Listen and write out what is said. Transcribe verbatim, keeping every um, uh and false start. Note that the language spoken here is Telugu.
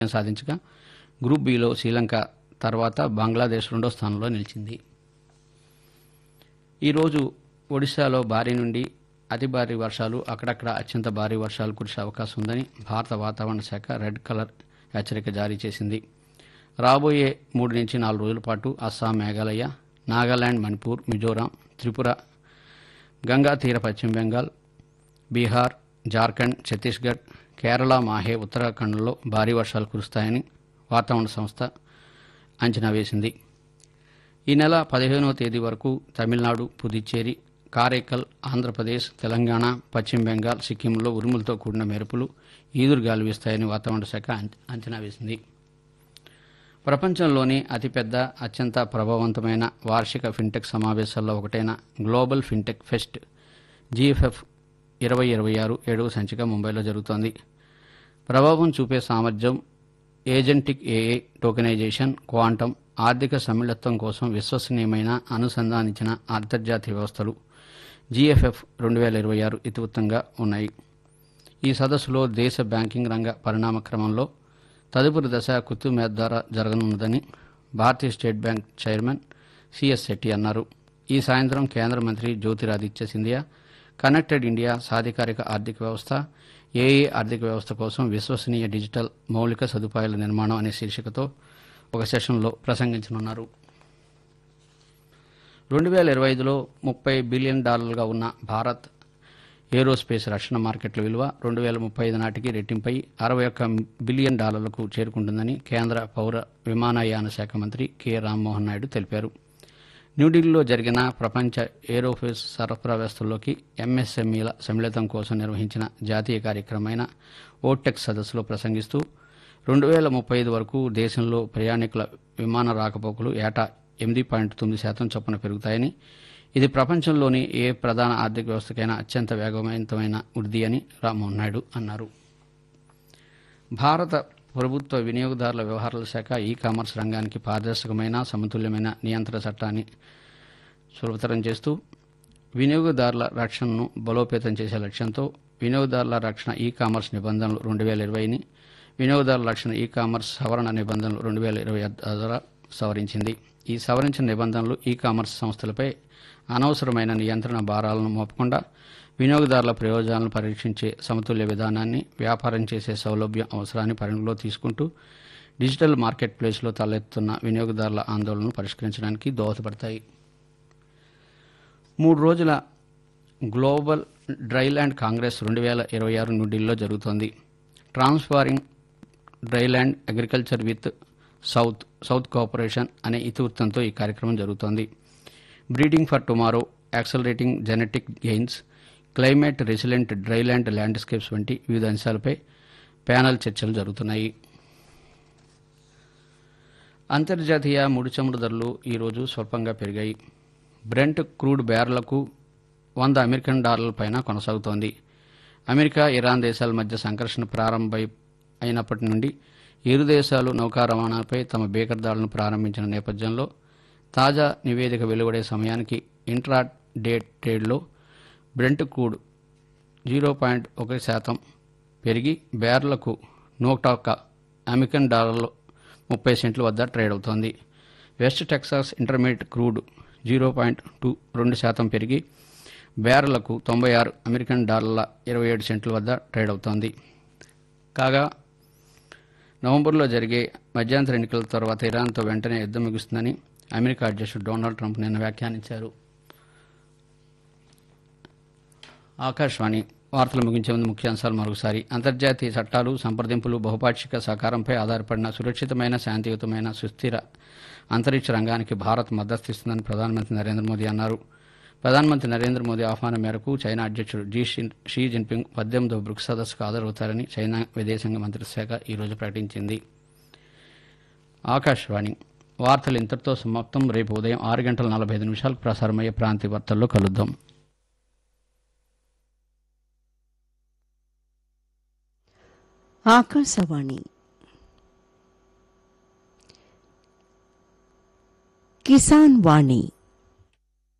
సాధించగా గ్రూప్ బిలో శ్రీలంక తర్వాత బంగ్లాదేశ్ రెండో స్థానంలో నిలిచింది. ఈరోజు ఒడిశాలో భారీ నుండి అతి భారీ వర్షాలు, అక్కడక్కడ అత్యంత భారీ వర్షాలు కురిసే అవకాశం ఉందని భారత వాతావరణ శాఖ రెడ్ కలర్ హెచ్చరిక జారీ చేసింది. రాబోయే మూడు నుంచి నాలుగు రోజుల పాటు అస్సాం, మేఘాలయ, నాగాలాండ్, మణిపూర్, మిజోరాం, త్రిపుర, గంగా తీర పశ్చిమ బెంగాల్, బీహార్, జార్ఖండ్, ఛత్తీస్గఢ్, కేరళ, మాహే, ఉత్తరాఖండ్లో భారీ వర్షాలు కురుస్తాయని వాతావరణ సంస్థ అంచనా వేసింది. ఈ నెల పదిహేనవ తేదీ వరకు తమిళనాడు, పుదుచ్చేరి, కారైకల్, ఆంధ్రప్రదేశ్, తెలంగాణ, పశ్చిమ బెంగాల్, సిక్కింలో ఉరుములతో కూడిన మెరుపులు, ఈదురుగాలు వీస్తాయని వాతావరణ శాఖ అంచనా వేసింది. ప్రపంచంలోని అతిపెద్ద, అత్యంత ప్రభావవంతమైన వార్షిక ఫిన్టెక్ సమావేశాల్లో ఒకటైన గ్లోబల్ ఫిన్టెక్ ఫెస్ట్ జీఎఫ్ఎఫ్ ఇరవై ఇరవై ఆరు ఏడవ సంచిక ముంబైలో జరుగుతోంది. ప్రభావం చూపే సామర్థ్యం, ఏజెంటిక్ ఏఏ, టోకెనైజేషన్, క్వాంటం, ఆర్థిక సమ్మిళత్వం కోసం విశ్వసనీయమైన అనుసంధానించిన అంతర్జాతీయ వ్యవస్థలు జీఎఫ్ఎఫ్ రెండు వేల ఇరవై ఆరు ఇతివృత్తంగా ఉన్నాయి. ఈ సదస్సులో దేశ బ్యాంకింగ్ రంగ పరిణామ క్రమంలో తదుపరి దశ కుతుమేద్ ద్వారా జరగనున్నదని భారతీయ state bank chairman CS Shetty అన్నారు. ఈ సాయంత్రం కేంద్ర మంత్రి జ్యోతిరాదిత్య సింధియా కనెక్టెడ్ ఇండియా, సాధికారిక ఆర్థిక వ్యవస్థ, ఏఏ ఆర్థిక వ్యవస్థ కోసం విశ్వసనీయ డిజిటల్ మౌలిక సదుపాయాల నిర్మాణం అనే శీర్షికతో ఒక సెషన్లో ప్రసంగించనున్నారు. రెండు వేల ఇరవై ఐదులో ముప్పై బిలియన్ డాలర్లుగా ఉన్న భారత్ ఏరోస్పేస్ రక్షణ మార్కెట్ల విలువ రెండు వేల ముప్పై ఐదు నాటికి రెట్టింపై అరవై ఒక్క బిలియన్ డాలర్లకు చేరుకుంటుందని కేంద్ర పౌర విమానయాన శాఖ మంత్రి కె రామ్మోహన్ నాయుడు తెలిపారు. న్యూఢిల్లీలో జరిగిన ప్రపంచ ఏరోస్పేస్ సరఫరా వ్యవస్థల్లోకి ఎంఎస్ఎంఈల సమ్మిళితం కోసం నిర్వహించిన జాతీయ కార్యక్రమమైన ఓటెక్ సదస్సులో ప్రసంగిస్తూ రెండు వేల ముప్పై ఐదు వరకు దేశంలో ప్రయాణికుల విమాన రాకపోకలు ఏటా ఎనిమిది పాయింట్ తొమ్మిది శాతం చొప్పున పెరుగుతాయని, ఇది ప్రపంచంలోని ఏ ప్రధాన ఆర్థిక వ్యవస్థకైనా అత్యంత వేగవంతమైన వృద్ధి అని రామ్మోహన్ నాయుడు అన్నారు. భారత ప్రభుత్వ వినియోగదారుల వ్యవహారాల శాఖ ఈ కామర్స్ రంగానికి పారదర్శకమైన, సమతుల్యమైన నియంత్రణ చట్టాన్ని సులభతరం చేస్తూ వినియోగదారుల రక్షణను బలోపేతం చేసే లక్ష్యంతో వినియోగదారుల రక్షణ ఈ కామర్స్ నిబంధనలు రెండు వేల ఇరవైని వినియోగదారుల రక్షణ ఈ కామర్స్ సవరణ నిబంధనలు రెండు వేల ఇరవై ద్వారా సవరించింది. ఈ సవరించిన నిబంధనలు ఈ కామర్స్ సంస్థలపై అనవసరమైన నియంత్రణ భారాలను మోపకుండా వినియోగదారుల ప్రయోజనాలను పరీక్షించే సమతుల్య విధానాన్ని, వ్యాపారం చేసే సౌలభ్యం అవసరాన్ని పరిగణలో తీసుకుంటూ డిజిటల్ మార్కెట్ ప్లేస్లో తలెత్తుతున్న వినియోగదారుల ఆందోళనను పరిష్కరించడానికి దోహదపడతాయి. మూడు రోజుల గ్లోబల్ డ్రైల్యాండ్ కాంగ్రెస్ రెండు వేల ఇరవై ఆరు న్యూఢిల్లీలో జరుగుతోంది. Transforming dryland agriculture with south south cooperation అనే ఇతివృత్తంతో ఈ కార్యక్రమం జరుగుతోంది. Breeding for tomorrow, accelerating genetic gains, climate resilient dryland landscapes వంటి వివిధ అంశాలపై ప్యానెల్ చర్చలు జరుగుతున్నాయి. అంతర్జాతీయ ముడి చమురు ధరలు ఈరోజు స్వల్పంగా పెరిగాయి. బ్రెంట్ క్రూడ్ బ్యారెలకు వంద అమెరికన్ డాలర్ల పైన కొనసాగుతోంది. అమెరికా, ఇరాన్ దేశాల మధ్య సంఘర్షణ ప్రారంభమై అయినప్పటి నుండి ఇరు దేశాలు నౌకా రవాణాపై తమ బేకర్దాడులను ప్రారంభించిన నేపథ్యంలో తాజా నివేదిక వెలువడే సమయానికి intra day ట్రేడ్లో Brent crude zero point ఒకటి శాతం పెరిగి బ్యారెలకు నూట ఒక్క అమెరికన్ డాలర్లు ముప్పై సెంట్ల వద్ద ట్రేడ్ అవుతోంది. West Texas intermediate crude zero point two రెండు శాతం పెరిగి బ్యారెలకు తొంభై ఆరు అమెరికన్ డాలర్ల ఇరవై ఏడు సెంట్ల వద్ద ట్రేడ్ అవుతోంది. కాగా నవంబర్లో జరిగే మధ్యంతర ఎన్నికల తర్వాత ఇరాన్తో వెంటనే యుద్ధం ముగుస్తుందని అమెరికా అధ్యక్షుడు డొనాల్డ్ ట్రంప్ నిన్న వ్యాఖ్యానించారు. ఆకాశవాణి వార్తలు ముగించే ముందు ముఖ్యాంశాలు మరొకసారి. అంతర్జాతీయ చట్టాలు, సంప్రదింపులు, బహుపాక్షిక సహకారంపై ఆధారపడిన సురక్షితమైన, శాంతియుతమైన, సుస్థిర అంతరిక్ష రంగానికి భారత్ మద్దతిస్తుందని ప్రధానమంత్రి నరేంద్ర మోదీ అన్నారు. ప్రధానమంత్రి నరేంద్ర మోదీ ఆహ్వానం మేరకు చైనా అధ్యక్షుడు జీ షీ జిన్పింగ్ పద్దెనిమిదవ బ్రిక్స్ సదస్సుకు హాజరవుతారని చైనా విదేశాంగ మంత్రిత్వ శాఖ ఈరోజు ప్రకటించింది. ఆకాశవాణి వార్తలు ఇంతటితో సమాప్తం. రేపు ఉదయం ఆరు గంటల నలభై ఐదు నిమిషాలకు ప్రసారమయ్యే ప్రాంతీయ వార్తల్లో కలుద్దాం. ఆకాశవాణి కిసాన్ వాణి